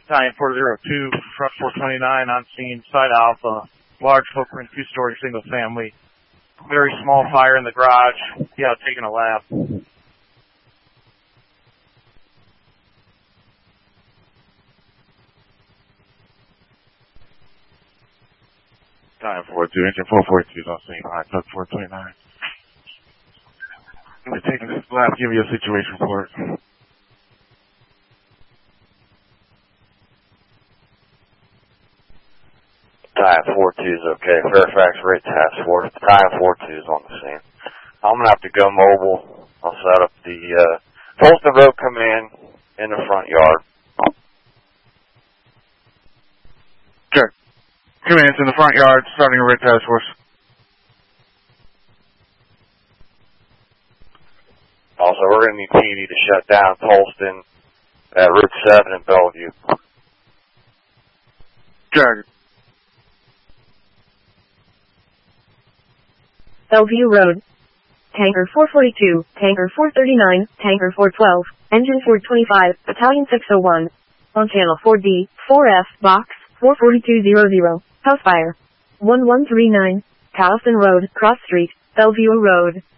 Battalion 402, front 429 on scene, side alpha, large footprint, 2-story single family. Very small fire in the garage. Yeah, taking a lap. Battalion 402, engine 442 is on scene, high tuck 429. We're taking this lap, give you a situation report. Battalion 42 is okay. Fairfax Rate Task Force. Battalion 42 is on the scene. I'm going to have to go mobile. I'll set up the Folston Road Command in the front yard. Sure. Command's in the front yard, starting a Rate Task Force. Also, we're going to need PD to shut down Tolston at Route 7 in Bellevue. Sure. Bellevue Road. Tanker 442, Tanker 439, Tanker 412, Engine 425, Battalion 601. On Channel 4D, 4F, Box, 44200. House fire. 1139, Towson Road, Cross Street, Bellevue Road.